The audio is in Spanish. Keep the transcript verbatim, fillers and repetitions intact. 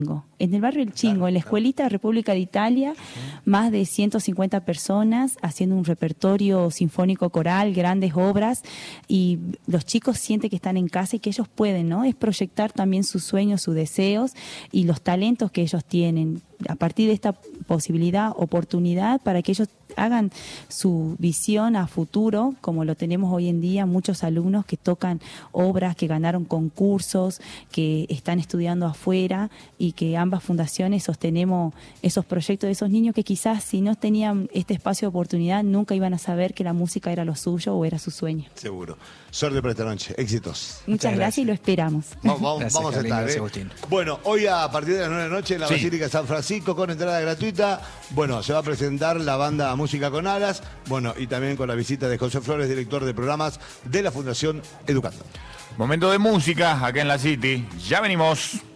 En el barrio El Chingo, claro, en la escuelita República de Italia, más de ciento cincuenta personas haciendo un repertorio sinfónico coral, grandes obras, y los chicos sienten que están en casa y que ellos pueden, ¿no? Es proyectar también sus sueños, sus deseos y los talentos que ellos tienen. A partir de esta posibilidad, oportunidad, para que ellos hagan su visión a futuro, como lo tenemos hoy en día, muchos alumnos que tocan obras, que ganaron concursos, que están estudiando afuera, y que ambas fundaciones sostenemos esos proyectos de esos niños que quizás si no tenían este espacio de oportunidad nunca iban a saber que la música era lo suyo o era su sueño. Seguro. Suerte para esta noche. Éxitos. Muchas, Muchas gracias. gracias y lo esperamos. Vamos, vamos, Gracias, vamos a estar. Gracias, ¿eh? Agustín. Bueno, hoy a partir de las nueve de la noche en la sí. Basílica de San Francisco, con entrada gratuita, bueno, se va a presentar la banda Música con Alas, bueno, y también con la visita de José Flores, director de programas de la Fundación Educando. Momento de música acá en la City. Ya venimos.